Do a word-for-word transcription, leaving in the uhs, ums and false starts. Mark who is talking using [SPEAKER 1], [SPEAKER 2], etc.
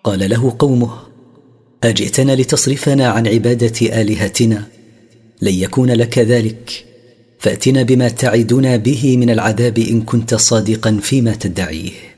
[SPEAKER 1] قال له قومه: أجئتنا لتصرفنا عن عبادة آلهتنا؟ لن يكون لك ذلك، فأتنا بما تعدنا به من العذاب إن كنت صادقا فيما تدعيه.